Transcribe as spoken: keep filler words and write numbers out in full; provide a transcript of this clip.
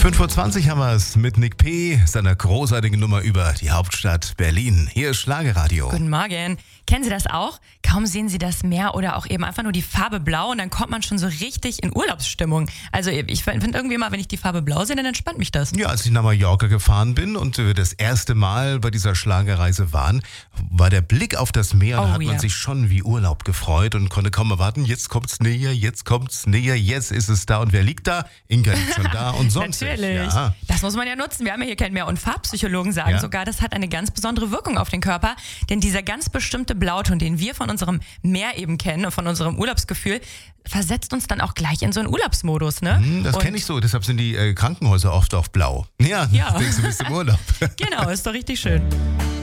fünf Uhr zwanzig haben wir es mit Nick P., seiner großartigen Nummer über die Hauptstadt Berlin. Hier ist Schlagerradio. Guten Morgen. Kennen Sie das auch? Kaum sehen Sie das Meer oder auch eben einfach nur die Farbe Blau und dann kommt man schon so richtig in Urlaubsstimmung. Also ich finde irgendwie mal, wenn ich die Farbe Blau sehe, dann entspannt mich das. Ja, als ich nach Mallorca gefahren bin und wir das erste Mal bei dieser Schlagerreise waren, war der Blick auf das Meer und Oh, da hat man ja. sich schon wie Urlaub gefreut und konnte kaum erwarten, jetzt kommt's näher, jetzt kommt's näher, jetzt ist es da. Und wer liegt da? Inga liegt schon da und sonst. Natürlich. Ja. Das muss man ja nutzen. Wir haben ja hier keinen Meer- und Farbpsychologen, sagen Ja. sogar, das hat eine ganz besondere Wirkung auf den Körper. Denn dieser ganz bestimmte Blauton, den wir von unserem Meer eben kennen und von unserem Urlaubsgefühl, versetzt uns dann auch gleich in so einen Urlaubsmodus. Ne? Hm, Das Und- kenne ich so, deshalb sind die äh, Krankenhäuser oft auf blau. Ja, Ja. denkst du, bist im Urlaub. Genau, ist doch richtig schön.